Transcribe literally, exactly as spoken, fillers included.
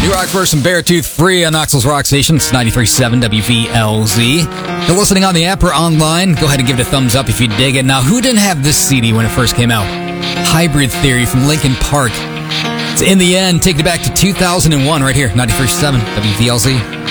New rock first and Beartooth free on Knoxville's Rock Station. It's ninety-three point seven W V L Z. If you're listening on the app or online, go ahead and give it a thumbs up if you dig it. Now, who didn't have this C D when it first came out? Hybrid Theory from Linkin Park. It's In the End, taking it back to two thousand one right here, ninety-three point seven W V L Z.